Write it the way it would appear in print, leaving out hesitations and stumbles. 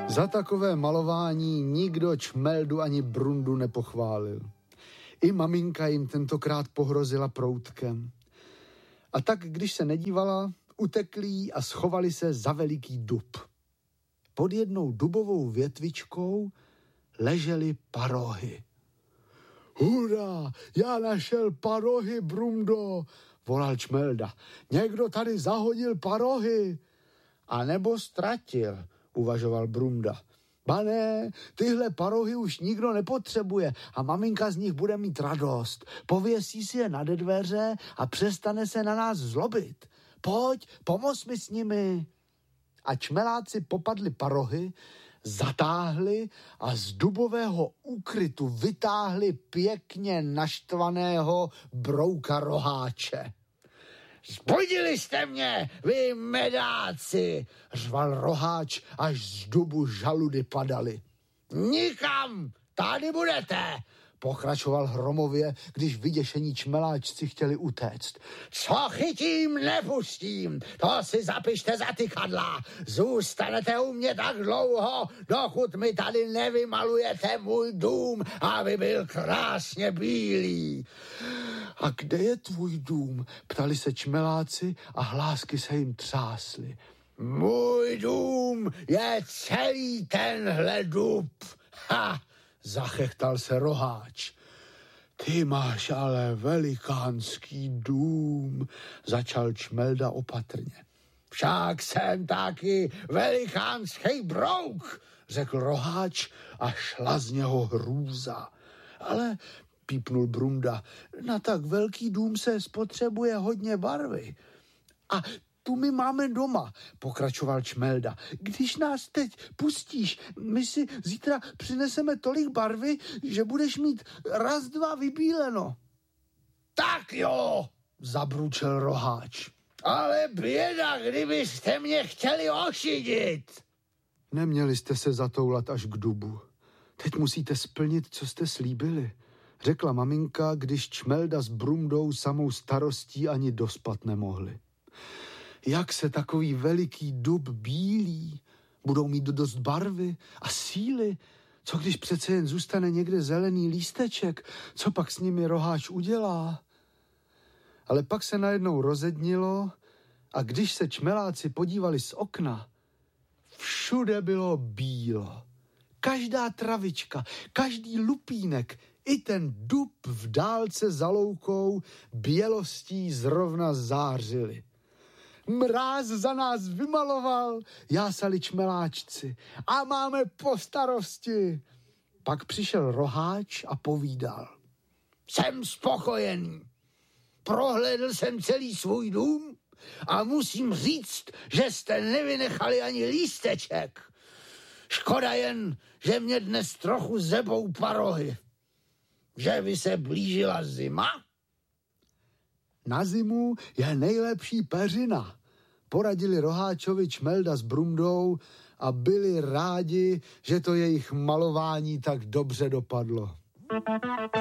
Za takové malování nikdo Čmeldu ani Brundu nepochválil. I maminka jim tentokrát pohrozila proutkem. A tak, když se nedívala, utekli a schovali se za veliký dub. Pod jednou dubovou větvičkou ležely parohy. Hurá, já našel parohy, Brundo, volal Čmelda. Někdo tady zahodil parohy. A nebo ztratil, uvažoval Brunda. Ba ne, tyhle parohy už nikdo nepotřebuje a maminka z nich bude mít radost. Pověsí si je nade dveře a přestane se na nás zlobit. Pojď, pomoz mi s nimi. A čmeláci popadli parohy, zatáhli a z dubového úkrytu vytáhli pěkně naštvaného brouka Roháče. Zbudili jste mě, vy medáci, řval Roháč, až z dubu žaludy padaly. Nikam, tady budete, pokračoval hromově, když vyděšení čmeláčci chtěli utéct. Co chytím, nepustím, to si zapište za tykadla. Zůstanete u mě tak dlouho, dokud mi tady nevymalujete můj dům, aby byl krásně bílý. A kde je tvůj dům? Ptali se čmeláci a hlásky se jim třásly. Můj dům je celý tenhle dub. Ha! Zachechtal se Roháč. Ty máš ale velikánský dům, začal Čmelda opatrně. Však jsem taky velikánský brouk, řekl Roháč a šla z něho hrůza. Ale, pípnul Brunda, na tak velký dům se spotřebuje hodně barvy. A tu my máme doma, pokračoval Čmelda. Když nás teď pustíš, my si zítra přineseme tolik barvy, že budeš mít raz, dva vybíleno. Tak jo, zabručel Roháč. Ale běda, kdybyste mě chtěli ošidit. Neměli jste se zatoulat až k dubu. Teď musíte splnit, co jste slíbili, řekla maminka, když Čmelda s Brundou samou starostí ani dospat nemohli. Jak se takový veliký dub bílí? Budou mít dost barvy a síly? Co když přece jen zůstane někde zelený lísteček? Co pak s nimi Roháč udělá? Ale pak se najednou rozednilo a když se čmeláci podívali z okna, všude bylo bílo. Každá travička, každý lupínek, i ten dub v dálce za loukou bělostí zrovna zářily. Mráz za nás vymaloval, jásali čmeláčci, a máme po starosti. Pak přišel Roháč a povídal. Jsem spokojený. Prohlédl jsem celý svůj dům a musím říct, že jste nevynechali ani lísteček. Škoda jen, že mě dnes trochu zebou parohy. Že by se blížila zima? Na zimu je nejlepší peřina, poradili Roháčovi Čmelda s Brundou a byli rádi, že to jejich malování tak dobře dopadlo.